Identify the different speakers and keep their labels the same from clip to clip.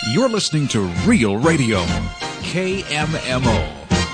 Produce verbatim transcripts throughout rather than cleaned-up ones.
Speaker 1: You're listening to Real Radio, K M M O.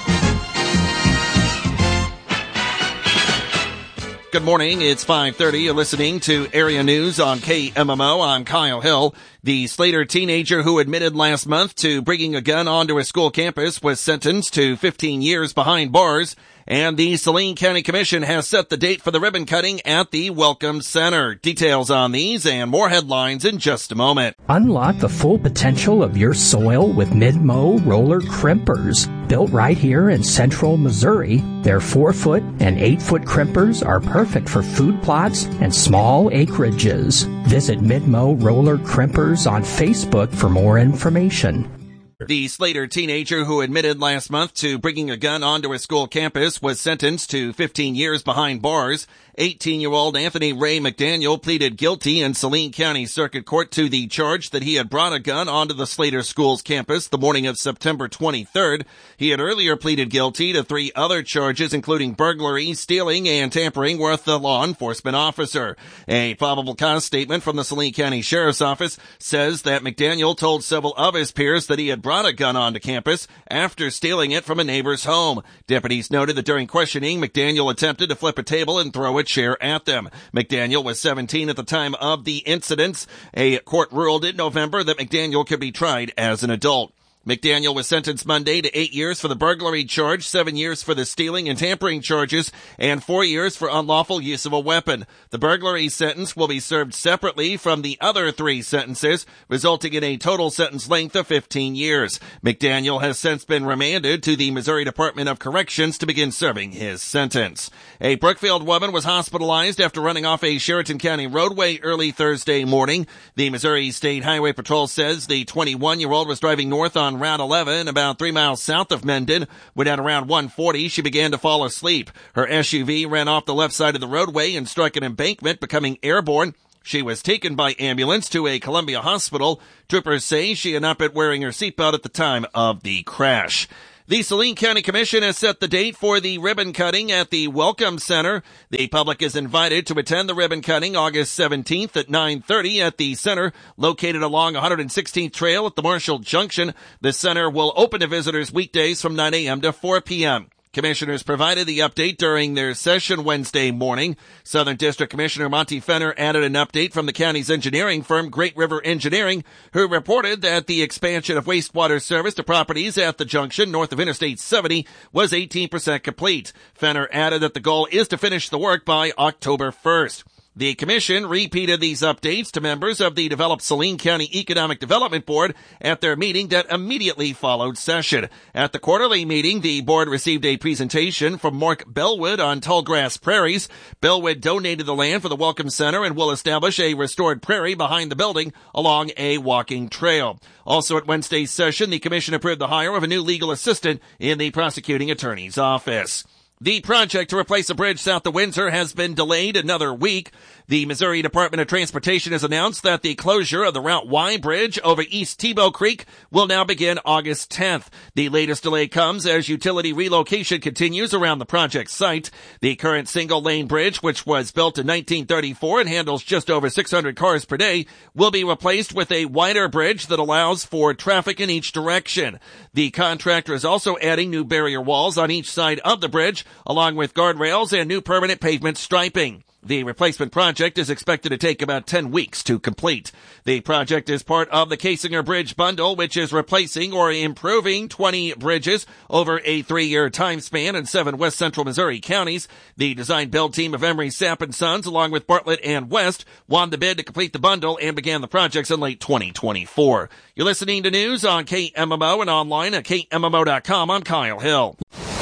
Speaker 2: Good morning. It's five thirty. You're listening to Area News on K M M O. I'm Kyle Hill. The Slater teenager who admitted last month to bringing a gun onto a school campus was sentenced to fifteen years behind bars. And the Saline County Commission has set the date for the ribbon cutting at the Welcome Center. Details on these and more headlines in just a moment.
Speaker 3: Unlock the full potential of your soil with Mid-Mow roller crimpers. Built right here in central Missouri, their four-foot and eight-foot crimpers are perfect for food plots and small acreages. Visit Mid-Mow Roller Crimpers on Facebook for more information.
Speaker 2: The Slater teenager who admitted last month to bringing a gun onto a school campus was sentenced to fifteen years behind bars. eighteen-year-old Anthony Ray McDaniel pleaded guilty in Saline County Circuit Court to the charge that he had brought a gun onto the Slater School's campus the morning of September twenty-third. He had earlier pleaded guilty to three other charges, including burglary, stealing, and tampering with a law enforcement officer. A probable cause statement from the Saline County Sheriff's Office says that McDaniel told several of his peers that he had brought a gun onto campus after stealing it from a neighbor's home. Deputies noted that during questioning, McDaniel attempted to flip a table and throw a chair at them. McDaniel was seventeen at the time of the incidents. A court ruled in November that McDaniel could be tried as an adult. McDaniel was sentenced Monday to eight years for the burglary charge, seven years for the stealing and tampering charges, and four years for unlawful use of a weapon. The burglary sentence will be served separately from the other three sentences, resulting in a total sentence length of fifteen years. McDaniel has since been remanded to the Missouri Department of Corrections to begin serving his sentence. A Brookfield woman was hospitalized after running off a Sheraton County roadway early Thursday morning. The Missouri State Highway Patrol says the twenty-one-year-old was driving north on Route eleven, about three miles south of Mendon. When at around one forty, she began to fall asleep. Her S U V ran off the left side of the roadway and struck an embankment, becoming airborne. She was taken by ambulance to a Columbia hospital. Troopers say she had not been wearing her seatbelt at the time of the crash. The Saline County Commission has set the date for the ribbon cutting at the Welcome Center. The public is invited to attend the ribbon cutting August seventeenth at nine thirty at the center, located along one hundred sixteenth Trail at the Marshall Junction. The center will open to visitors weekdays from nine a.m. to four p.m. Commissioners provided the update during their session Wednesday morning. Southern District Commissioner Monty Fenner added an update from the county's engineering firm, Great River Engineering, who reported that the expansion of wastewater service to properties at the junction north of Interstate seventy was eighteen percent complete. Fenner added that the goal is to finish the work by October first. The commission repeated these updates to members of the developed Saline County Economic Development Board at their meeting that immediately followed session. At the quarterly meeting, the board received a presentation from Mark Bellwood on Tallgrass Prairies. Bellwood donated the land for the Welcome Center and will establish a restored prairie behind the building along a walking trail. Also at Wednesday's session, the commission approved the hire of a new legal assistant in the prosecuting attorney's office. The project to replace a bridge south of Windsor has been delayed another week. The Missouri Department of Transportation has announced that the closure of the Route Y bridge over East Tebow Creek will now begin August tenth. The latest delay comes as utility relocation continues around the project site. The current single-lane bridge, which was built in nineteen thirty-four and handles just over six hundred cars per day, will be replaced with a wider bridge that allows for traffic in each direction. The contractor is also adding new barrier walls on each side of the bridge, along with guardrails and new permanent pavement striping. The replacement project is expected to take about ten weeks to complete. The project is part of the Casinger Bridge Bundle, which is replacing or improving twenty bridges over a three-year time span in seven west central Missouri counties. The design-build team of Emery Sapp and Sons, along with Bartlett and West, won the bid to complete the bundle and began the projects in late twenty twenty-four. You're listening to news on K M M O and online at K M M O dot com. I'm Kyle Hill.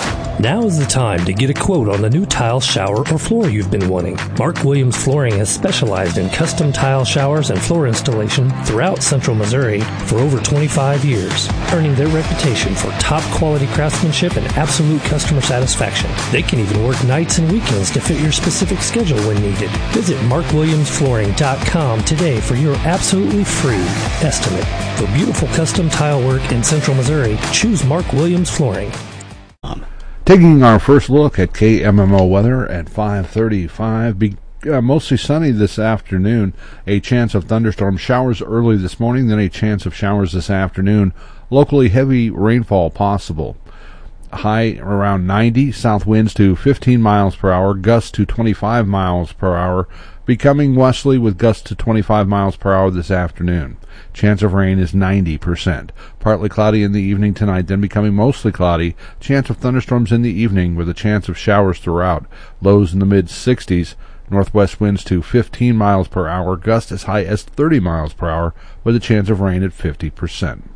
Speaker 4: Now is the time to get a quote on the new tile, shower, or floor you've been wanting. Mark Williams Flooring has specialized in custom tile showers and floor installation throughout Central Missouri for over twenty-five years, earning their reputation for top-quality craftsmanship and absolute customer satisfaction. They can even work nights and weekends to fit your specific schedule when needed. Visit mark williams flooring dot com today for your absolutely free estimate. For beautiful custom tile work in Central Missouri, choose Mark Williams Flooring.
Speaker 5: Taking our first look at K M M O weather at five thirty-five. Be- Uh, mostly sunny this afternoon. A chance of thunderstorm showers early this morning, then a chance of showers this afternoon. Locally heavy rainfall possible. High around ninety, south winds to fifteen miles per hour, gusts to twenty-five miles per hour, becoming westerly with gusts to twenty-five miles per hour this afternoon. Chance of rain is ninety percent. Partly cloudy in the evening tonight, then becoming mostly cloudy. Chance of thunderstorms in the evening with a chance of showers throughout. Lows in the mid sixties. Northwest winds to fifteen miles per hour, gusts as high as thirty miles per hour, with a chance of rain at fifty percent.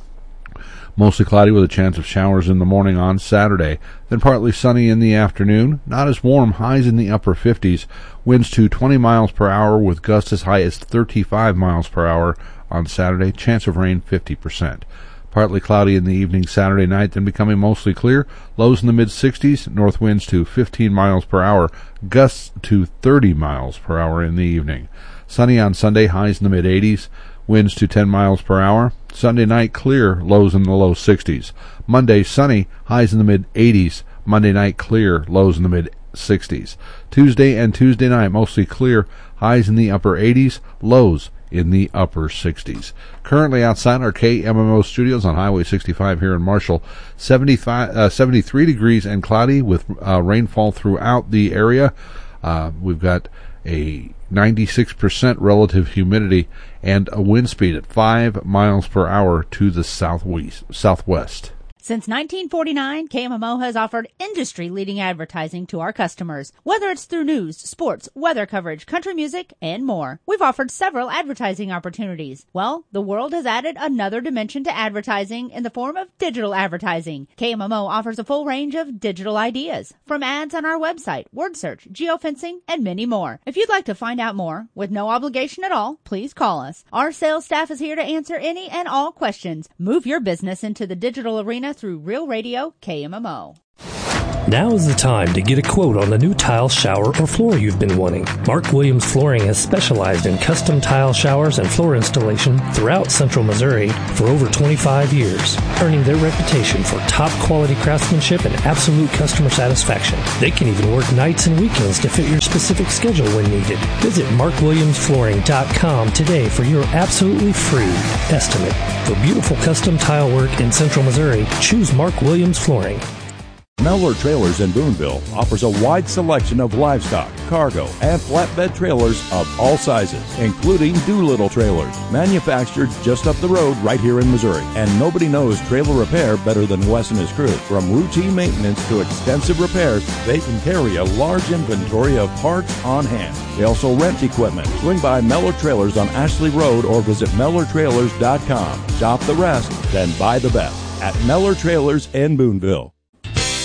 Speaker 5: Mostly cloudy with a chance of showers in the morning on Saturday, then partly sunny in the afternoon. Not as warm, highs in the upper fifties, winds to twenty miles per hour with gusts as high as thirty-five miles per hour on Saturday, chance of rain fifty percent. Partly cloudy in the evening Saturday night, then becoming mostly clear. Lows in the mid sixties, north winds to fifteen miles per hour, gusts to thirty miles per hour in the evening. Sunny on Sunday, highs in the mid eighties, winds to ten miles per hour. Sunday night clear, lows in the low sixties. Monday sunny, highs in the mid eighties. Monday night clear, lows in the mid sixties. Tuesday and Tuesday night mostly clear, highs in the upper eighties, lows in the upper sixties. Currently outside our K M M O studios on Highway sixty-five here in Marshall, seventy-five, uh, seventy-three degrees and cloudy with uh, rainfall throughout the area. Uh, we've got a ninety-six percent relative humidity and a wind speed at five miles per hour to the southwest. southwest.
Speaker 6: Since nineteen forty-nine, K M M O has offered industry-leading advertising to our customers, whether it's through news, sports, weather coverage, country music, and more. We've offered several advertising opportunities. Well, the world has added another dimension to advertising in the form of digital advertising. K M M O offers a full range of digital ideas, from ads on our website, word search, geofencing, and many more. If you'd like to find out more, with no obligation at all, please call us. Our sales staff is here to answer any and all questions. Move your business into the digital arena through Real Radio K M M O.
Speaker 4: Now is the time to get a quote on the new tile, shower, or floor you've been wanting. Mark Williams Flooring has specialized in custom tile showers and floor installation throughout Central Missouri for over twenty-five years, earning their reputation for top quality craftsmanship and absolute customer satisfaction. They can even work nights and weekends to fit your specific schedule when needed. Visit mark williams flooring dot com today for your absolutely free estimate. For beautiful custom tile work in Central Missouri, choose Mark Williams Flooring.
Speaker 7: Mellor Trailers in Boonville offers a wide selection of livestock, cargo, and flatbed trailers of all sizes, including Doolittle trailers, manufactured just up the road right here in Missouri. And nobody knows trailer repair better than Wes and his crew. From routine maintenance to extensive repairs, they can carry a large inventory of parts on hand. They also rent equipment. Swing by Mellor Trailers on Ashley Road or visit mellor trailers dot com. Shop the rest, then buy the best at Mellor Trailers in Boonville.